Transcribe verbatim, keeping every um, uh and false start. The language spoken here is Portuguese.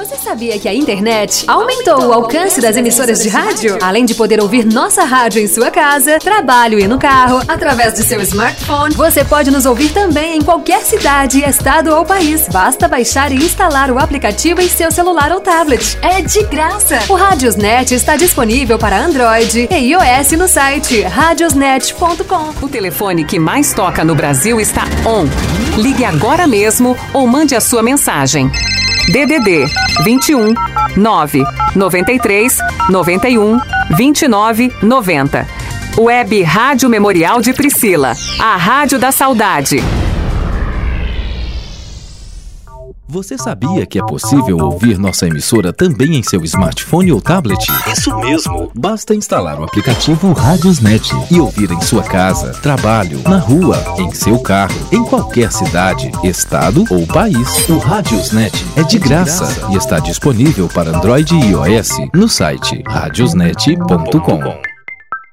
Você sabia que a internet aumentou o alcance das emissoras de rádio? Além de poder ouvir nossa rádio em sua casa, trabalho e no carro, através de seu smartphone, você pode nos ouvir também em qualquer cidade, estado ou país. Basta baixar e instalar o aplicativo em seu celular ou tablet. É de graça! O Radiosnet está disponível para Android e iOS no site radiosnet ponto com. O telefone que mais toca no Brasil está on. Ligue agora mesmo ou mande a sua mensagem. D D D vinte e um, nove, noventa e três, noventa e um, vinte e nove, noventa. Web Rádio Memorial de Priscila, a Rádio da Saudade. Você sabia que é possível ouvir nossa emissora também em seu smartphone ou tablet? Isso mesmo! Basta instalar o aplicativo Radiosnet e ouvir em sua casa, trabalho, na rua, em seu carro, em qualquer cidade, estado ou país. O Radiosnet é de graça e está disponível para Android e iOS no site radiosnet ponto com.